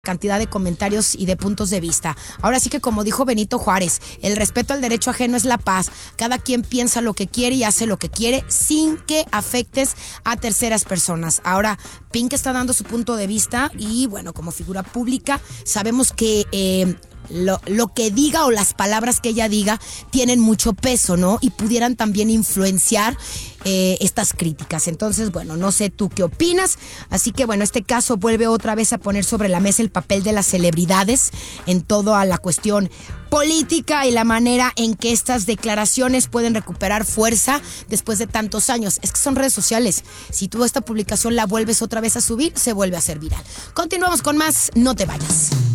Cantidad de comentarios y de puntos de vista. Ahora sí que, como dijo Benito Juárez, el respeto al derecho ajeno es la paz. Cada quien piensa lo que quiere y hace lo que quiere sin que afectes a terceras personas. Ahora, Pink está dando su punto de vista y, bueno, como figura pública, sabemos que lo que diga o las palabras que ella diga tienen mucho peso, ¿no? Y pudieran también influenciar estas críticas. Entonces, bueno, no sé tú qué opinas. Así que, bueno, este caso vuelve otra vez a poner sobre la mesa el papel de las celebridades en toda la cuestión política y la manera en que estas declaraciones pueden recuperar fuerza después de tantos años. Es que son redes sociales. Si tú esta publicación la vuelves otra vez a subir, se vuelve a hacer viral. Continuamos con más. No te vayas.